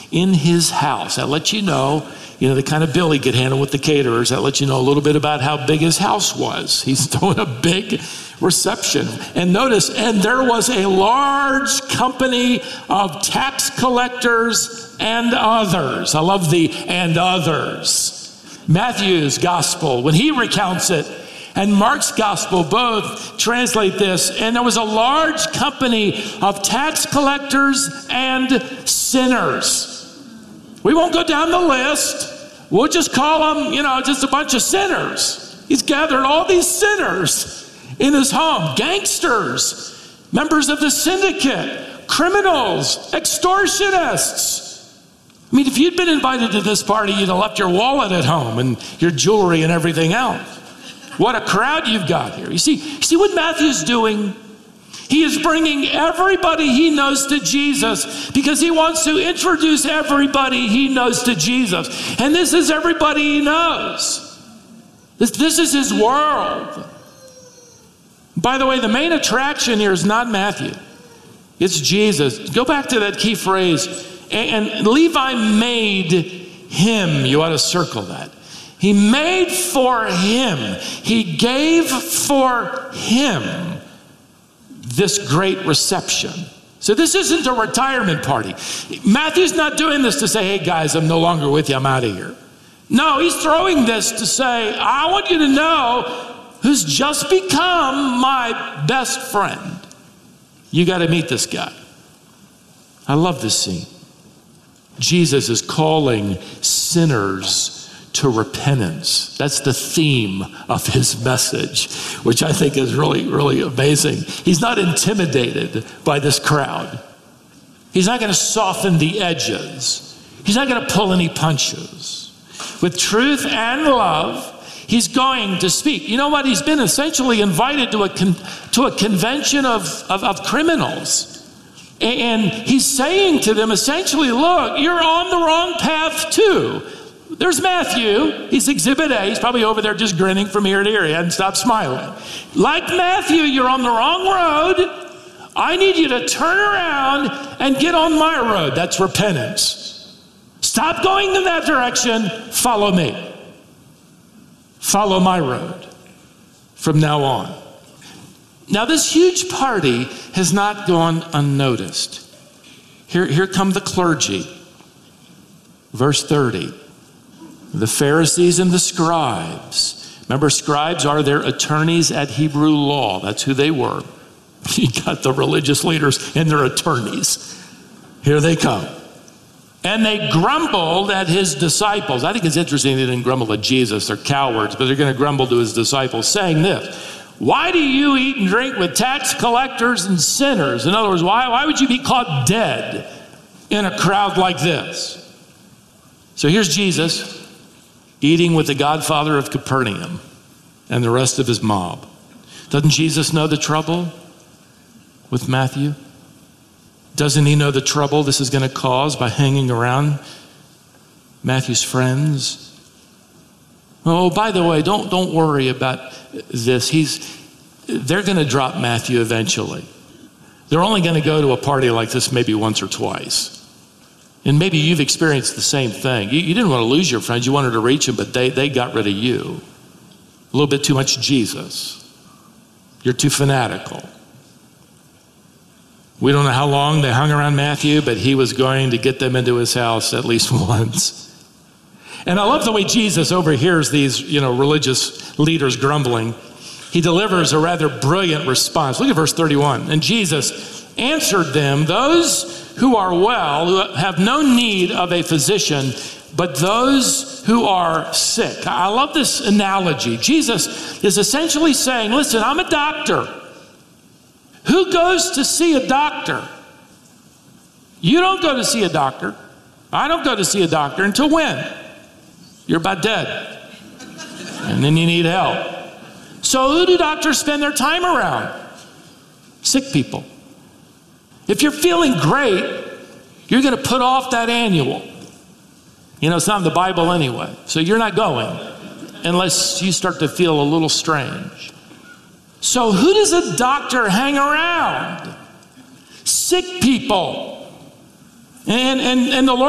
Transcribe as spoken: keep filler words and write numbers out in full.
in his house. That lets you know, you know, the kind of bill he could handle with the caterers. That lets you know a little bit about how big his house was. He's throwing a big reception. And notice, and there was a large company of tax collectors and others. I love the and others. Matthew's gospel, when he recounts it, and Mark's gospel both translate this, and there was a large company of tax collectors and sinners. We won't go down the list. We'll just call them, you know, just a bunch of sinners. He's gathered all these sinners in his home. Gangsters, members of the syndicate, criminals, extortionists. I mean, if you'd been invited to this party, you'd have left your wallet at home and your jewelry and everything else. What a crowd you've got here. You see, you see what Matthew's doing? He is bringing everybody he knows to Jesus because he wants to introduce everybody he knows to Jesus. And this is everybody he knows. This, this is his world. By the way, the main attraction here is not Matthew. It's Jesus. Go back to that key phrase. And Levi made him. You ought to circle that. He made for him. He gave for him this great reception. So this isn't a retirement party. Matthew's not doing this to say, hey guys, I'm no longer with you, I'm out of here. No, he's throwing this to say, I want you to know who's just become my best friend. You got to meet this guy. I love this scene. Jesus is calling sinners to repentance. That's the theme of his message, which I think is really, really amazing. He's not intimidated by this crowd. He's not going to soften the edges. He's not going to pull any punches. With truth and love, he's going to speak. You know what? He's been essentially invited to a con- to a convention of, of, of criminals. And he's saying to them essentially, look, you're on the wrong path too. There's Matthew. He's exhibit A. He's probably over there just grinning from ear to ear. He hadn't stopped smiling. Like Matthew, you're on the wrong road. I need you to turn around and get on my road. That's repentance. Stop going in that direction. Follow me. Follow my road from now on. Now, this huge party has not gone unnoticed. Here, here come the clergy. Verse thirty. The Pharisees and the scribes. Remember, scribes are their attorneys at Hebrew law. That's who they were. You got the religious leaders and their attorneys. Here they come. And they grumbled at his disciples. I think it's interesting they didn't grumble at Jesus. They're cowards, but they're going to grumble to his disciples, saying this. Why do you eat and drink with tax collectors and sinners? In other words, why, why would you be caught dead in a crowd like this? So here's Jesus eating with the godfather of Capernaum and the rest of his mob. Doesn't Jesus know the trouble with Matthew? Doesn't he know the trouble this is going to cause by hanging around Matthew's friends? Oh, by the way, don't, don't worry about this. He's, they're going to drop Matthew eventually. They're only going to go to a party like this maybe once or twice. And maybe you've experienced the same thing. You, you didn't want to lose your friends. You wanted to reach them, but they, they got rid of you. A little bit too much Jesus. You're too fanatical. We don't know how long they hung around Matthew, but he was going to get them into his house at least once. And I love the way Jesus overhears these, you know, religious leaders grumbling. He delivers a rather brilliant response. Look at verse thirty-one. And Jesus answered them, those who are well, who have no need of a physician, but those who are sick. I love this analogy. Jesus is essentially saying, listen, I'm a doctor. Who goes to see a doctor? You don't go to see a doctor. I don't go to see a doctor until when? You're about dead. And then you need help. So who do doctors spend their time around? Sick people. If you're feeling great, you're going to put off that annual. You know, it's not in the Bible anyway. So you're not going unless you start to feel a little strange. So who does a doctor hang around? Sick people. And, and, and the Lord